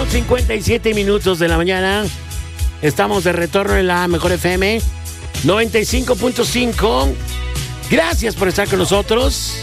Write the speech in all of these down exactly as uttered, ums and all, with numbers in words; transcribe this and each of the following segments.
con cincuenta y siete minutos de la mañana. Estamos de retorno en la Mejor F M noventa y cinco punto cinco. Gracias por estar con nosotros.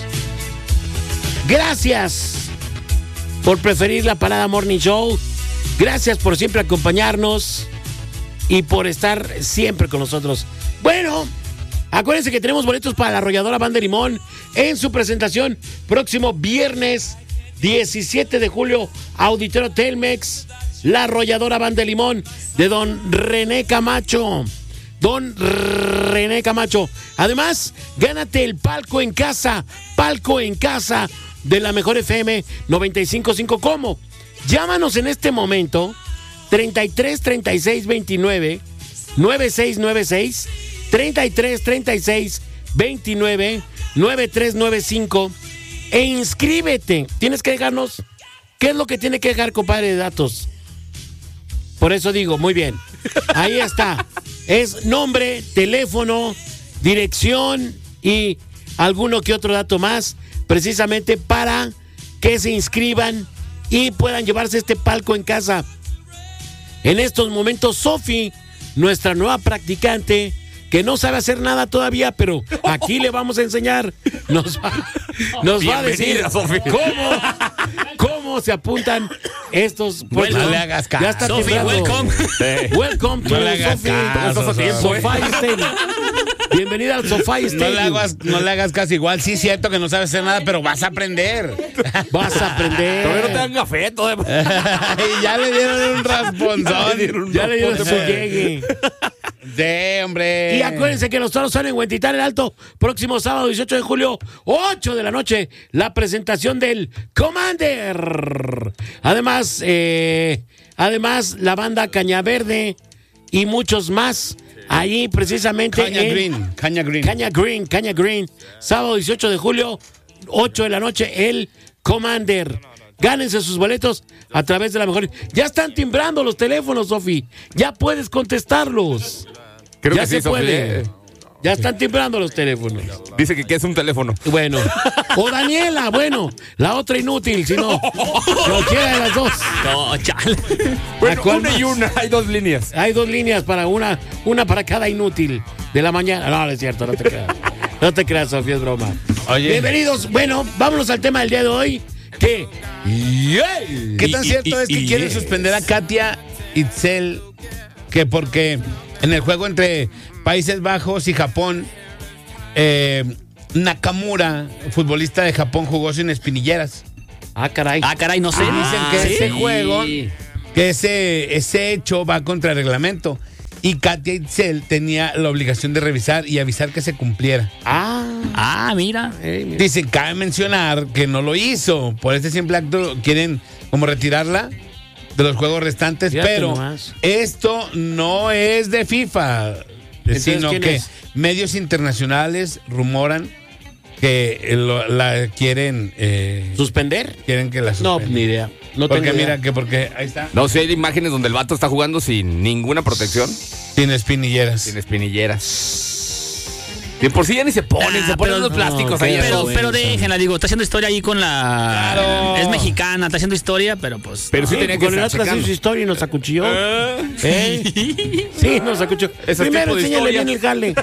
Gracias por preferir la Parada Morning Show. Gracias por siempre acompañarnos y por estar siempre con nosotros. Bueno, acuérdense que tenemos boletos para la Arrolladora Banda de Limón en su presentación próximo viernes diecisiete de julio, Auditorio Telmex, la Arrolladora Banda de Limón de don René Camacho. Don René Camacho. Además, gánate el palco en casa, palco en casa de la Mejor F M noventa y cinco punto cinco. ¿Cómo? Llámanos en este momento, treinta y tres, treinta y seis, veintinueve, noventa y seis noventa y seis, treinta y tres, treinta y seis, veintinueve, noventa y tres noventa y cinco, e inscríbete. Tienes que dejarnos, ¿qué es lo que tiene que dejar, compadre, de datos? Por eso digo, muy bien, ahí está. Es nombre, teléfono, dirección y alguno que otro dato más, precisamente para que se inscriban y puedan llevarse este palco en casa. En estos momentos, Sofi, nuestra nueva practicante, que no sabe hacer nada todavía, pero aquí le vamos a enseñar, nos va, nos va a decir cómo, cómo se apuntan estos. Bueno, no le hagas caso. Ya está Sofi, welcome. Sí. Welcome to no le hagas Sofi. caso, Sofá Stadium. Bienvenida al Sofá Stadium. No le hagas, no le hagas caso. Igual sí es cierto que no sabes hacer nada, pero vas a aprender. Vas a aprender. Todavía no te dan café, todavía. Y ya le dieron un rasponzón. Ya le dieron su llegue. Sí, hombre. Y acuérdense que los toros son en Huentitán el Alto, próximo sábado dieciocho de julio, ocho de la noche, la presentación del Commander. Además, eh, además la banda Caña Verde y muchos más. Ahí precisamente Caña en Green, Caña Green. Caña Green, Caña Green. Sábado dieciocho de julio, ocho de la noche, el Commander. Gánense sus boletos a través de la Mejor. Ya están timbrando los teléfonos, Sofi. Ya puedes contestarlos. Creo ya que se sí, puede. Sofi. Ya están timbrando los teléfonos. Dice que, que es un teléfono. Bueno. O Daniela, bueno. La otra inútil, si no. Cualquiera de las dos. No, chale. Bueno, una más? y una. Hay dos líneas. Hay dos líneas para una, una para cada inútil de la mañana. No, no es cierto, no te creas. No te creas, Sofía, es broma. Oye. Bienvenidos. Bueno, vámonos al tema del día de hoy. ¿Qué? Yeah. ¿Qué tan Y- cierto y- es que y- quieren y- suspender a Katia Itzel? Que porque en el juego entre Países Bajos y Japón, eh, Nakamura, futbolista de Japón, jugó sin espinilleras. Ah, caray. Ah, caray, no sé. Dicen que ¿sí? ese juego, que ese, ese hecho va contra el reglamento. Y Katia Itzel tenía la obligación de revisar y avisar que se cumpliera. Ah. Ah, mira. eh, mira. Dicen, cabe mencionar que no lo hizo. Por este simple acto quieren como retirarla de los juegos restantes. Fíjate pero nomás. esto no es de FIFA, Entonces, sino ¿quién que es? medios internacionales rumoran que lo- la quieren eh, ¿Suspender? quieren que la No, suspendan. ni idea. No porque tengo idea. mira que porque ahí está No sé, hay imágenes donde el vato está jugando sin ninguna protección, sin espinilleras. sin espinilleras. De por sí ya ni se ponen, Ah, se ponen pero- los plásticos no, ahí. qué Pero, eso. vergüenza. pero déjenla, digo, está haciendo historia ahí con la... Claro. Es mexicana, está haciendo historia, pero pues... Pero sí Sí, tenía que con el estar Atlas hizo checando. su historia y nos acuchilló. Eh. ¿Eh? Sí, nos acuchilló. Ese Primero tipo de enséñale historia. bien el jale.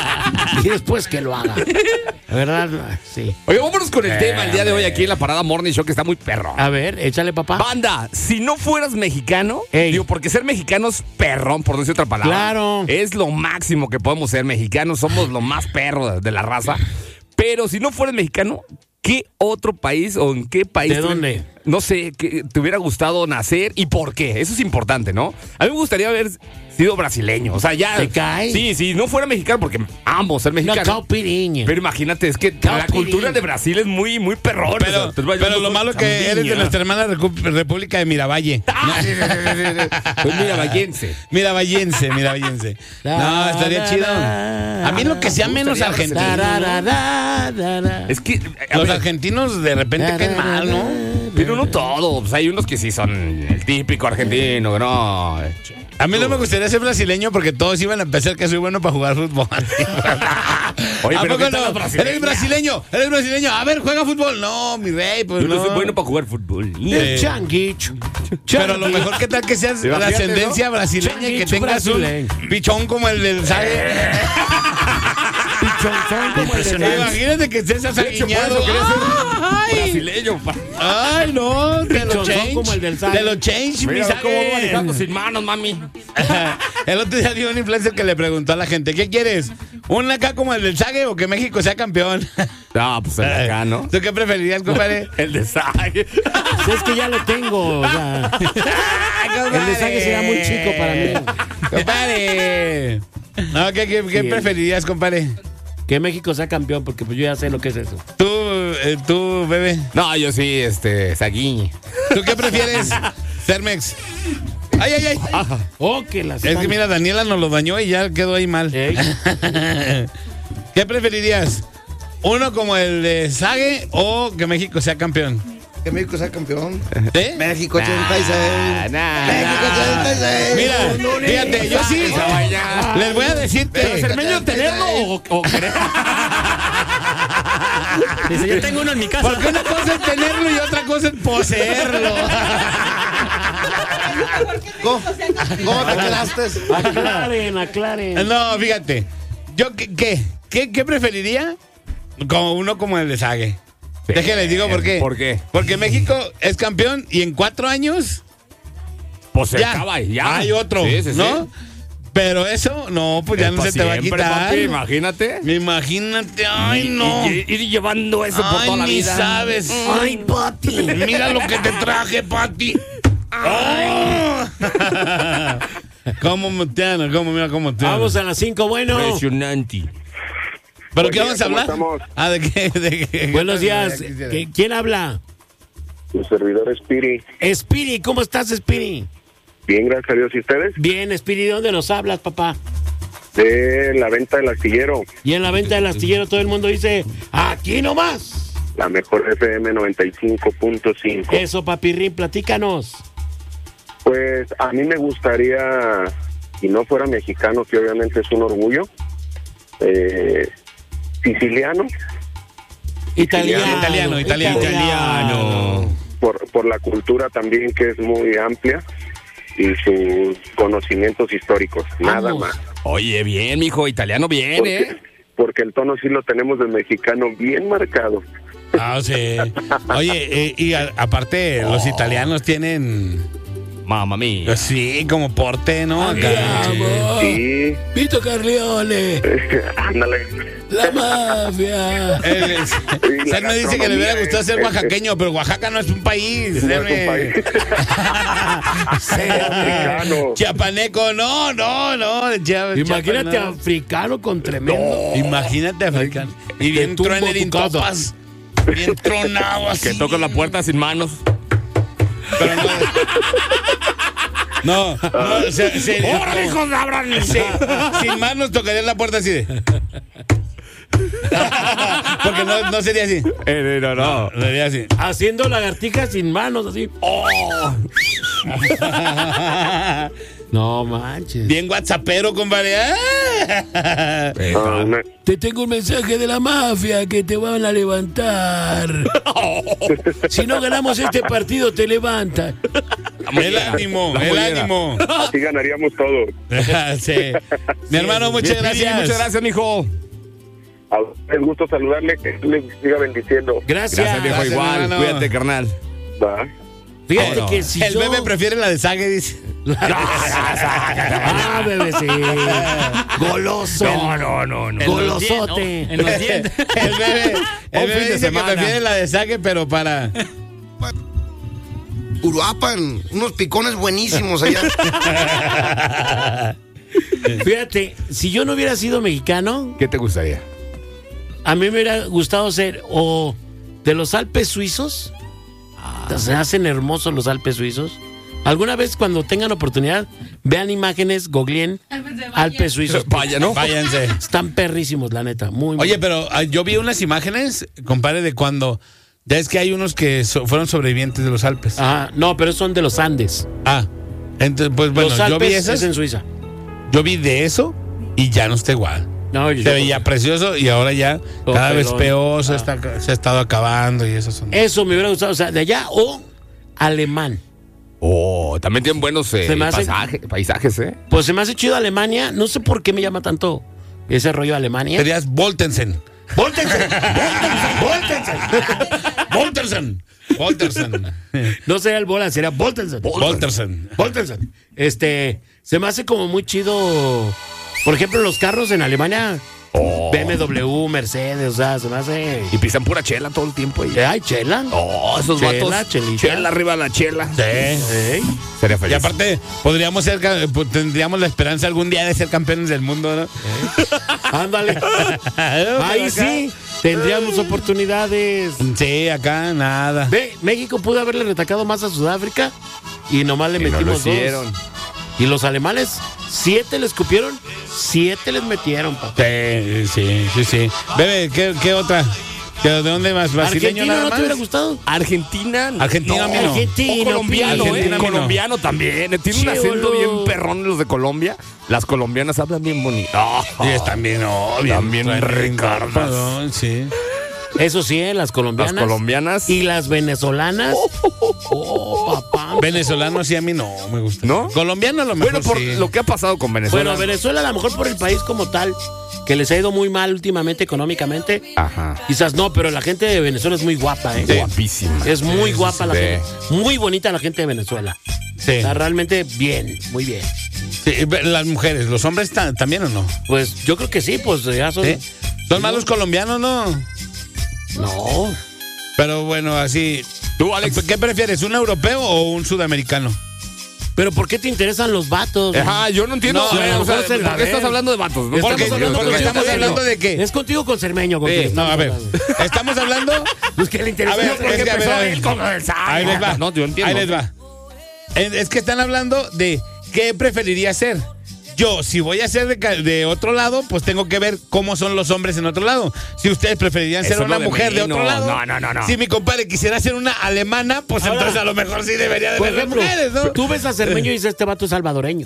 Y después que lo haga. La verdad, sí. Oye, vámonos con el tema el día de hoy aquí en la Parada Morning Show, que está muy perro. A ver, échale, papá. Banda, si no fueras mexicano, Ey. digo, porque ser mexicano es perrón, por decir otra palabra. Claro. Es lo máximo que podemos ser mexicanos, somos lo más perro de la raza. Pero si no fueras mexicano, ¿qué otro país o en qué país? ¿De te- dónde? No sé, que te hubiera gustado nacer y por qué. Eso es importante, ¿no? A mí me gustaría haber sido brasileño. O sea, ya. ¿Te cae? Sí, sí, no fuera mexicano, porque amo ser No, mexicano. caupiriña. Pero imagínate, es que la Caupiri. cultura de Brasil es muy, muy perrón. Pero, o sea, te vas pero llevando lo con malo que eres de Campiña. nuestra hermana Recu- República de Miravalle. Ah, sí, sí, sí, sí, sí. Pues miravallense. Miravallense, Miravallense. No, estaría chido. A mí lo que sea menos gustaría argentino. Da, da, da, da, da. Es que. a Los ver, argentinos de repente caen mal, ¿no? Pero no todo, pues hay unos que sí son el típico argentino, que no. A mí no me gustaría ser brasileño porque todos iban a empezar que soy bueno para jugar fútbol. Oye, ¿A pero poco ¿qué tal no? los brasileños? Eres brasileño, eres brasileño. A ver, juega fútbol. No, mi rey, pues Yo no no. soy bueno para jugar fútbol. El changuich. Pero lo mejor que tal que seas de Imagínate, ascendencia ¿no? brasileña y que Changuich tengas un brasileño. pichón como el del Sague. Pichonzón como el de- Imagínate que estés asaguiñado. Ay, Brasileño, pa. ay, no, te lo Pichonzón change. como el del Sague. Te lo change, mi Mira cómo voy manejando Sague. sin manos, mami. El otro día dio un influencer que le preguntó a la gente, ¿qué quieres? ¿Un acá como el del Sague o que México sea campeón? No, pues el de acá, ¿no? ¿Tú qué preferirías, compadre? El de Sague. Es que ya lo tengo. O sea, el de Sague será muy chico para mí. Compadre. No, ¿qué, qué, qué Sí. preferirías, compadre? Que México sea campeón, porque pues yo ya sé lo que es eso. Tú, eh, tú, bebé. No, yo sí, este, Saguiñe. ¿Tú qué prefieres, Cermex? Ay, ay, ay. Oh, que las. Es que mira, Daniela nos lo dañó y ya quedó ahí mal. Ey. ¿Qué preferirías? ¿Uno como el de Sague o que México sea campeón? Que México sea campeón. ¿Eh? México ochenta y seis. nah, México ochenta y seis. Mira, fíjate, yo sí les voy a decir ¿Pero que Cermeño tenerlo o, o querer? Dice, yo tengo uno en mi casa. porque una cosa es tenerlo y otra cosa es poseerlo. ¿Cómo, cómo te quedaste? Aclaren, aclaren. No, fíjate. Yo qué qué qué, qué preferiría como uno como el de Sague. Déjenles digo por qué. ¿Por qué? Porque México es campeón y en cuatro años Pues se ya, acaba y ya. hay otro, Sí, sí, sí. ¿no? Pero eso, no, pues ya Es no pa' se te va a siempre, quitar. papi, imagínate. Imagínate, ay no. Y, y- ir llevando eso por Ay, toda la ni vida. sabes. Ay, Pati. Mira lo que te traje, Pati. Ay. ¿Cómo mutean? ¿Cómo? Mira cómo mutean. Vamos a las cinco, bueno. Impresionante. ¿Pero qué Oye, vamos a ¿cómo hablar? estamos? Ah, ¿de qué? ¿De qué? Buenos días. Ya quisiera. ¿Qué- ¿Quién habla? Tu servidor Spiri. Spiri, ¿cómo estás, Spiri? Bien, gracias a Dios. ¿Y ustedes? Bien, Spiri, ¿de dónde nos hablas, papá? De la venta del astillero. Y en la venta del astillero todo el mundo dice, aquí nomás. La mejor F M noventa y cinco punto cinco. Eso, papirrín, platícanos. Pues a mí me gustaría, si no fuera mexicano, que obviamente es un orgullo, eh, siciliano, Italiano. Italiano, italiano. Italiano. por, por la cultura también que es muy amplia y sus conocimientos históricos, nada Vamos. más. Oye, bien, mijo, italiano bien, Porque, ¿eh? porque el tono sí lo tenemos del mexicano bien marcado. Ah, sí. Oye, eh, y a- aparte, los italianos tienen, Mamma mía. pues sí, como porte, ¿no? Acá. Andiamo. Sí, Vito Carlione, ándale. la mafia. Él es- Sí, la Él me dice que le hubiera gastronomía gustado ser es- oaxaqueño, pero Oaxaca no es un país. No es Él un país. me- Africano. Chiapaneco, no, no, no. Chia- Imagínate Chiapa, no. africano con tremendo. Imagínate africano. Y bien tumbo truener tu casa. topas. Bien tronado así. Que toca la puerta sin manos. Pero no. No, no, se, se, ¡Órale, hijos de Abraham! sí, sin manos tocaría la puerta así de. Porque no, no sería así. Eh, no, no. Sería así. Haciendo lagartijas sin manos, así. Oh. No manches. Bien whatsappero, compadre. ¡Ah! Ah, una- Te tengo un mensaje de la mafia que te van a levantar. Si no ganamos este partido, te levantan. El ánimo, La el mollera. ánimo. así ganaríamos todos. Sí. Mi hermano, muchas Bien, Pili, gracias. Muchas gracias, mijo. A es gusto saludarle, que les siga bendiciendo. Gracias. Gracias, viejo. Gracias, Igual. hermano. Cuídate, carnal. Va. Fíjate Vámonos. que si El yo... bebé prefiere la de Sague, dice. Ah, bebé, sí. Goloso. No, no, no, no. Golosote. En los dientes. El bebé, el Un bebé fin de dice que semana. prefiere la de Sague, pero para. Uruapan, unos picones buenísimos allá. Fíjate, si yo no hubiera sido mexicano, ¿Qué te gustaría? a mí me hubiera gustado ser o de los Alpes suizos. Se hacen hermosos los Alpes suizos. Alguna vez cuando tengan oportunidad, vean imágenes, googleen Alpes suizos. Vaya, ¿no? Váyanse. Están perrísimos, la neta. Muy, muy- Oye, pero ah, yo vi unas imágenes, compadre, de cuando Ya es que hay unos que so- fueron sobrevivientes de los Alpes. Ajá, no, pero son de los Andes. Ah, entonces, pues bueno, los yo Alpes vi esas, es en Suiza. yo vi de eso y ya no está igual. No, yo- Se veía precioso y ahora ya Todo cada vez pelón. peor, se, Ah. está, se ha estado acabando y eso son... Eso me hubiera gustado, o sea, de allá o alemán. Oh, también tienen buenos eh, Se me hace- pasaje- paisajes, ¿eh? Pues se me hace chido Alemania, no sé por qué me llama tanto ese rollo de Alemania. Serías Voltensen. ¡Voltensen! ¡Voltensen! Voltensen. Voltensen. No sería el Bola, sería Voltensen. Voltensen. Voltensen. Este, se me hace como muy chido. Por ejemplo, los carros en Alemania, Oh. B M W, Mercedes, o sea, se me hace. Y pisan pura chela todo el tiempo. Y... Ay, chela. Oh, esos Chela, vatos. chelita. Chela arriba de la chela. Sí. Ey. Sería Y feliz. aparte, podríamos ser, ca- pues, tendríamos la esperanza algún día de ser campeones del mundo, ¿no? Ándale. Ahí sí, tendríamos oportunidades. Sí, acá nada. Ve, México pudo haberle retacado más a Sudáfrica y nomás le Y no lo metimos hicieron. dos. Y los alemanes, siete les escupieron, siete les metieron, papá. Sí, sí, sí, sí. Bebe, ¿qué, qué otra? ¿De de dónde más? ¿Brasileño ¿Argentina nada no más? te hubiera gustado? Argentina. Argentina a mí no. Argentina, O colombiano, pinche. ¿eh? Argentina a mí no. Colombiano también. eh, Tiene un Chiolo. acento bien perrón los de Colombia. Las colombianas hablan bien bonito. Oh, Y están bien, oh, bien, También traen Ricardas. perdón, sí. Eso sí, ¿eh? las colombianas. Las colombianas. Y las venezolanas. Oh, papá. Venezolano sí a mí no me gusta. ¿No? Colombiano a lo mejor Bueno, por sí. lo que ha pasado con Venezuela. Bueno, Venezuela a lo mejor por el país como tal, que les ha ido muy mal últimamente económicamente. Ajá. Quizás no, pero la gente de Venezuela es muy guapa, ¿eh? Guapísima. Es muy guapa la sí. gente. Muy bonita la gente de Venezuela. Sí. Está realmente bien, muy bien. Sí, las mujeres, los hombres ta- también o no. Pues yo creo que sí, pues ya son. ¿Sí? Son más los colombianos, ¿no? No. Pero bueno, así. ¿Tú, Alex? ¿Qué prefieres, un europeo o un sudamericano? Pero ¿por qué te interesan los vatos? Ajá, yo no entiendo. No, a ver, a lo o sea, mejor se la ¿por qué ven. estás hablando de vatos? ¿No? Estamos Porque, hablando porque con estamos Cermeño. hablando de qué. Es contigo con Cermeño. ¿con Sí, quién no, estamos a ver. hablando? Estamos hablando. Pues que le interesa. A ver, porque es que, a ver, empezó a ver. él con lo del Zaya. Ahí les va. No, yo entiendo. Ahí les va. Es es que están hablando de qué preferiría ser. Yo, si voy a ser de, ca- de otro lado, pues tengo que ver cómo son los hombres en otro lado. Si ustedes preferirían ser Eso es una lo de mujer de menos. otro lado. No, no, no, no. Si mi compadre quisiera ser una alemana, pues Ahora, entonces a lo mejor sí debería de Por ver ejemplo, mujeres, ¿no? tú ves a Cermeño y dices, este vato es salvadoreño.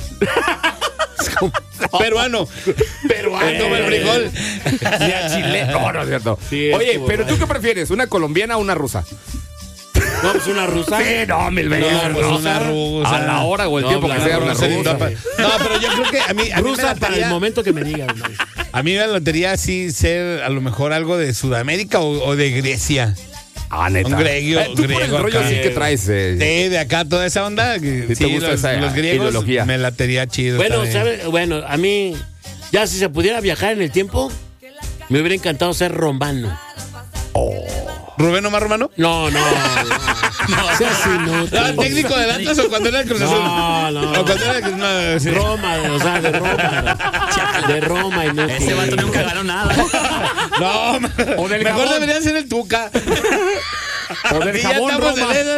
Peruano. Peruano, el frijol. Ya Chile. No, no es cierto. Sí, Oye, estuvo pero bueno. ¿tú qué prefieres? ¿Una colombiana o una rusa? No, pues una rusa. Sí, no, mil No, veces. pues una rusa. A la hora o el No, tiempo que la sea una rusa, rusa. No, pero yo creo que a mí, a mí me Rusa para el latería- momento que me digas. ¿no? A mí me lotería sí ser a lo mejor algo de Sudamérica o, o de Grecia. Ah, neta. Un griego, Eh, tú por el griego rollo acá. así que traes. eh, Sí, de acá toda esa onda. que- Sí te Sí, gusta los, esa los griegos ideología. me latería chido. Bueno, está bien. ¿sabe? Bueno, a mí, ya si se pudiera viajar en el tiempo, me hubiera encantado ser romano. ¿Rubén Omar Romano? No, no. No, seas inútil. ¿Era técnico del Atlas o cuando era el Cruz Azul? No, no. O cuando era el Cruz no, sí. Roma, o sea, de Roma. De Roma, inútil. Ese vato nunca ganó nada. No, ma- O del mejor jabón. debería ser el Tuca. O del Y ya jabón estamos Roma. en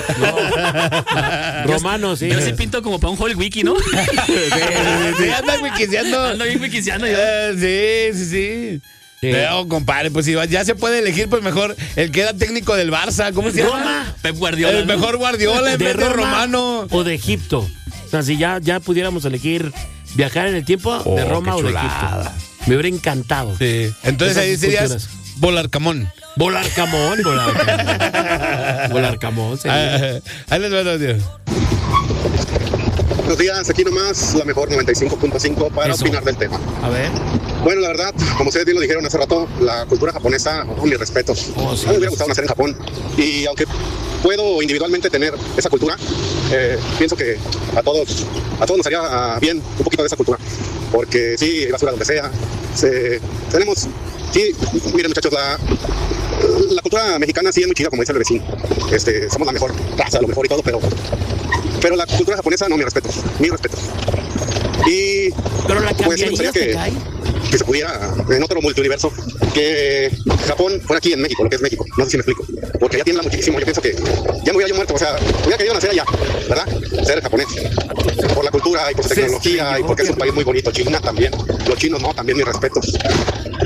esas. Romano, sí. Yo sí pinto como para un Whole Wiki, ¿no? Sí, sí, anda wikiseando. Ando bien wikiseando yo. Eh, sí, sí, sí. Sí. Pero, compadre, pues si ya se puede elegir, pues mejor el que era técnico del Barça. ¿Cómo se llama? Roma. Pep Guardiola. El ¿no? mejor Guardiola en vez de Roma Romano. o de Egipto. O sea, si ya, ya pudiéramos elegir viajar en el tiempo, Oh, de Roma qué o de chulada. Egipto. Me hubiera encantado. Sí. Entonces Esas ahí serías culturas. Volarcamón. Volar camón, volar camón. Volar camón, sería. Ah, ahí les va el audio. Buenos días, aquí nomás la mejor noventa y cinco punto cinco para Eso. opinar del tema. A ver. Bueno, la verdad, como ustedes bien lo dijeron hace rato, la cultura japonesa, oh, mi respeto. Oh, sí. A mí me hubiera gustado nacer en Japón. Y aunque puedo individualmente tener esa cultura, eh, pienso que a todos, a todos nos haría ah, bien un poquito de esa cultura. Porque sí, hay basura donde sea. Se- tenemos, sí, miren muchachos, la, la cultura mexicana sí es muy chida, como dice el vecino. Este, somos la mejor raza, lo mejor y todo, pero, pero la cultura japonesa, no, mi respeto, mi respeto. Y Pero la pues sí, me cambiarías, gustaría te que, cae. que se pudiera, en otro multiuniverso, que Japón fuera aquí en México, lo que es México. No sé si me explico. Porque ya tiembla muchísimo. Yo pienso que ya me hubiera yo muerto. O sea, hubiera querido nacer allá, ¿verdad? Ser japonés. Por la cultura y por su Se tecnología y porque es un país muy bonito. China también. Los chinos no, también mi respeto.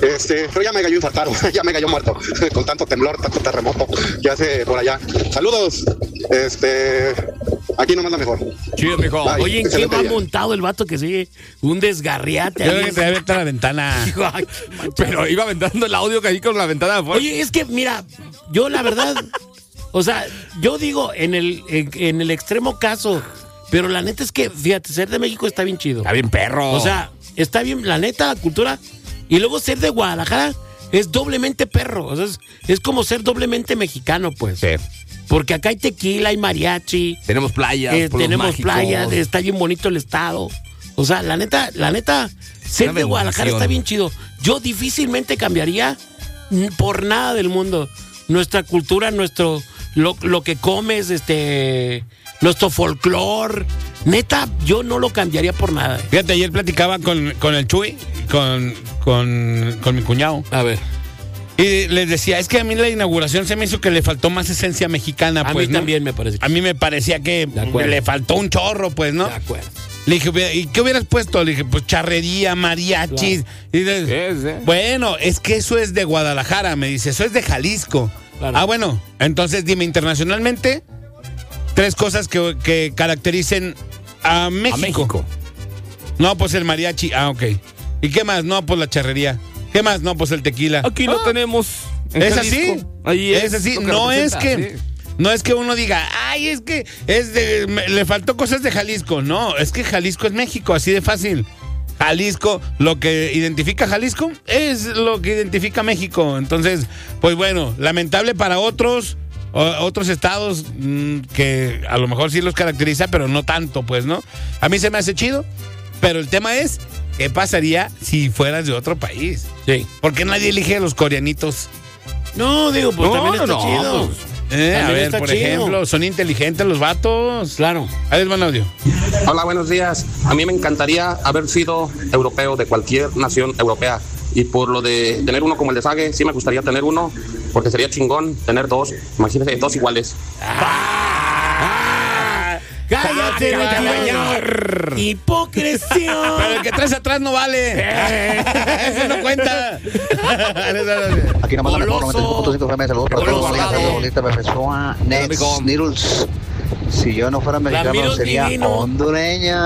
Este, pero ya me cayó infartado, ya me cayó muerto, con tanto temblor, tanto terremoto que hace por allá. Saludos, este, aquí nomás la mejor. Chido, mijo. Bye. Oye, ¿en qué Excelente va día. montado el vato que sigue? Un desgarriate. Yo ahí. creo que te había abierto la ventana. Ay, qué manchado. Pero iba aventando el audio que ahí con la ventana de afuera. Oye, es que, mira, yo la verdad, o sea, yo digo en el, en, en el extremo caso, pero la neta es que, fíjate, ser de México está bien chido. Está bien perro. O sea, está bien, la neta, la cultura. Y luego ser de Guadalajara es doblemente perro. O sea, es, es como ser doblemente mexicano, pues. Sí. Porque acá hay tequila, hay mariachi, Tenemos playas, eh, pueblos tenemos mágicos. playas, está bien bonito el estado. O sea, la neta, la neta, ser Una de Guadalajara bendición. está bien chido. Yo difícilmente cambiaría mm, por nada del mundo nuestra cultura, nuestro lo, lo que comes, este, nuestro folclor. Neta, yo no lo cambiaría por nada. Fíjate, ayer platicaba con, con el Chuy, con, con, con mi cuñado. A ver, Y les decía, es que a mí la inauguración se me hizo que le faltó más esencia mexicana, a pues, mí ¿no? también me parece. A mí me parecía que De acuerdo. le faltó un chorro, pues, ¿no? De acuerdo. Le dije, ¿y qué hubieras puesto? Le dije, pues charrería, mariachis. Y le- Sí, sí. Bueno, es que eso es de Guadalajara, me dice, eso es de Jalisco. Claro. Ah, bueno, entonces dime, internacionalmente, tres cosas que, que caractericen a México. A México. No, pues el mariachi, ah, ok. ¿Y qué más? No, pues la charrería. ¿Qué más? No, pues el tequila. Aquí lo tenemos. en ¿Es Jalisco. así? Ahí es así. lo que No es representa, que sí. no es que uno diga, ay, es que es de, me- le faltó cosas de Jalisco. No, es que Jalisco es México, así de fácil. Jalisco, lo que identifica a Jalisco es lo que identifica a México. Entonces, pues bueno, lamentable para otros o- otros estados mm, que a lo mejor sí los caracteriza, pero no tanto, pues, ¿no? A mí se me hace chido, pero el tema es, ¿qué pasaría si fueras de otro país? Sí. ¿Por qué nadie elige a los coreanitos? No, digo, pues No, también está no, chido. pues. Eh, a También ver, está por chido. ejemplo, son inteligentes los vatos. Claro. Ahí les van audio. Hola, buenos días. A mí me encantaría haber sido europeo de cualquier nación europea. Y por lo de tener uno como el de Sage, sí me gustaría tener uno, porque sería chingón tener dos. Imagínense, dos iguales. ¡Cállate, Caballar. ¡Hipocresía! Pero el que traes atrás no vale. Eso no cuenta. Aquí nomás la mejor, Goloso. noventa y cinco punto cinco F M, saludos para Goloso. todos, Bolita, Bolita, Pepe Soa, Nets, amigo. Needles. Si yo no fuera mexicano, Ramiro sería Divino. hondureña.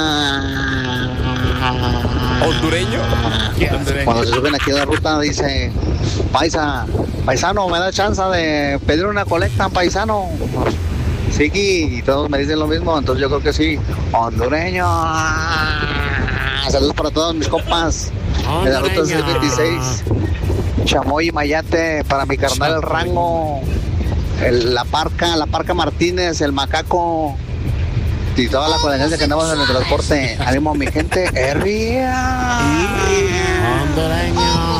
¿Hondureño? Cuando se suben aquí a la ruta, dice, paisa, paisano, ¿me da chance de pedir una colecta, paisano? Sí, y todos me dicen lo mismo, entonces yo creo que sí, hondureño. Saludos para todos mis compas de la ruta Hondureño. seiscientos veintiséis. Chamoy y Mayate, para mi carnal el Rango, el- la Parca, la Parca Martínez, el Macaco y toda la colindancia que andamos en el transporte. Ánimo mi gente, herria. Hondureño.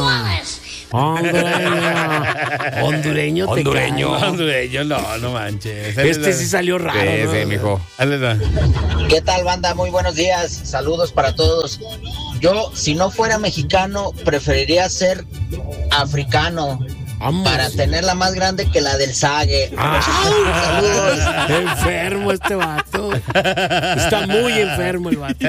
Hondureño. Hondureño te Hondureño. cae. Hondureño, no, no manches. Este sí salió raro. Sí, ¿no? sí, mijo. Ahí les va. ¿Qué tal, banda? Muy buenos días. Saludos para todos. Yo, si no fuera mexicano, preferiría ser africano Vamos. para tenerla más grande que la del Sage. Ah. Saludos. Enfermo este vato. Está muy enfermo el vato.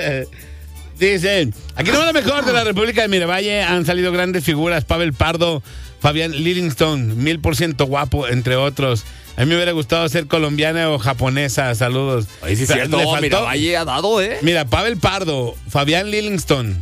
Dicen, aquí no es lo mejor de la República de Miravalle. Han salido grandes figuras. Pavel Pardo, Fabián Livingston, mil por ciento guapo, entre otros. A mí me hubiera gustado ser colombiana o japonesa. Saludos. Oye, sí es O sea, cierto. le faltó- Mira, Valle ha dado, ¿eh? Mira, Pavel Pardo, Fabián Livingston,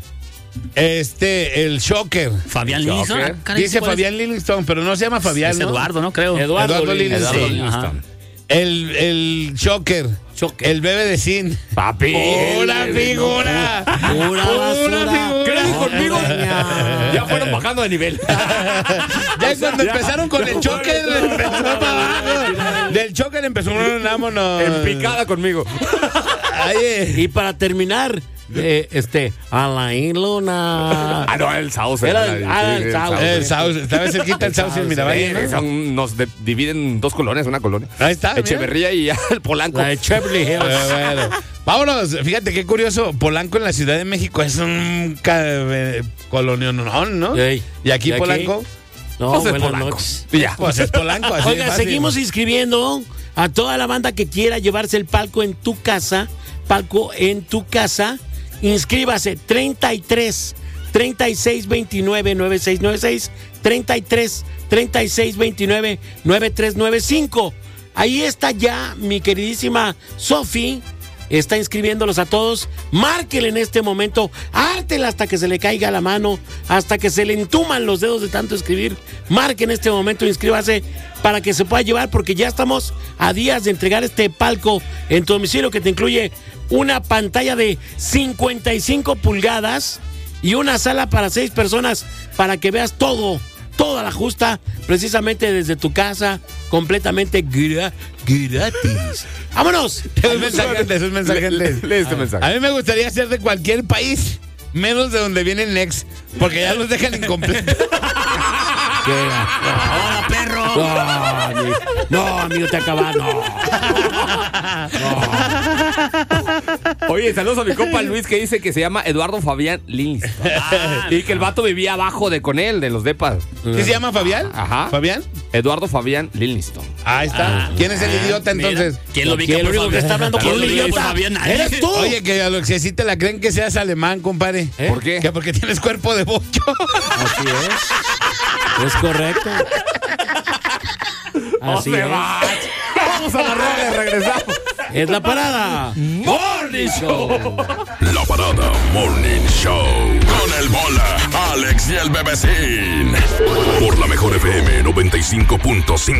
este, el Shocker. Fabián Choque. Livingston. Ah, caray, Dice ¿cuál es? Fabián Livingston, pero no se llama Fabián, Es ¿no? Eduardo, ¿no? Creo. Eduardo, Eduardo Livingston. Livingston. Eduardo Sí, Livingston. El, el Shocker. Shocker. El bebé de Sin. Papi. ¡Pura el- figura! Pura basura. figura! ¿Crees conmigo? Hondureña. Ya fueron bajando de nivel. Ya cuando empezaron con el Shocker, empezó para abajo. Del Shocker empezó, vámonos. En picada conmigo. Oye, Y para terminar, eh, este, Alain Luna. Ah, no, el Sauce. Era el- ah, el Sauce. el Sauce, estaba cerquita el Sauce en Miravalle, Eh, ¿no? son- nos de- dividen dos colonias, una colonia. Ahí está, mira. Echeverría y el Polanco. La de Cheverly Hills. Eh, bueno. Vámonos, fíjate qué curioso. Polanco en la Ciudad de México es un ca- eh, colonionón, ¿no? Ey. Y aquí ¿Y aquí? Polanco, No, Pues es buenas Polanco. noches. Y ya. pues es Polanco. Así de Oiga, fácil. seguimos inscribiendo a toda la banda que quiera llevarse el palco en tu casa. Palco en tu casa. Inscríbase treinta y tres, treinta y seis veintinueve, noventa y seis noventa y seis, treinta y tres, treinta y seis veintinueve, noventa y tres noventa y cinco. Ahí está ya mi queridísima Sofi. Está inscribiéndolos a todos. Márquele en este momento. Hártela hasta que se le caiga la mano. Hasta que se le entuman los dedos de tanto escribir. Marque en este momento. Inscríbase para que se pueda llevar. Porque ya estamos a días de entregar este palco en tu domicilio. Que te incluye una pantalla de cincuenta y cinco pulgadas. Y una sala para seis personas. Para que veas todo. Toda la justa. Precisamente desde tu casa. Completamente gra- gratis. ¡Vámonos! Esos mensajes, esos mensajes. Lee, lee este mensaje. A mí me gustaría ser de cualquier país, menos de donde viene el Next, porque ya los dejan incompletos. ¡Hola, perro! No, amigo, no, amigo, te acabas. No. no. Oye, saludos a mi compa Luis que dice que se llama Eduardo Fabián Lins. Ah, y que el vato vivía abajo de con él, de los depas. ¿Qué se llama Fabián? Ajá. ¿Fabián? Eduardo Fabián Livingston. Ahí está. Ah, ¿Quién es el idiota entonces? Mira, ¿quién lo ubica ¿Quién por lo único que Fabián? está hablando con ¿Quién un lo ubica por idiota? Fabián? Nadie. ¿Eres tú? Oye, que a lo que sí te la creen que seas alemán, compadre. ¿Eh? ¿Por qué? Que porque tienes cuerpo de bocho. Así es. Es correcto. Así es. Vamos a la red, regresamos. Es la parada. Morning Show. La Parada Morning Show. Con el Bola, Alex y el Bebecín. Por la mejor F M noventa y cinco punto cinco.